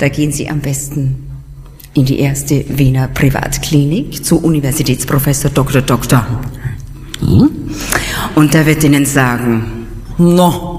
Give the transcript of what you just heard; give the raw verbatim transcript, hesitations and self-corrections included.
da gehen Sie am besten in die erste Wiener Privatklinik zu Universitätsprofessor Doktor Doktor. Und der wird Ihnen sagen, No,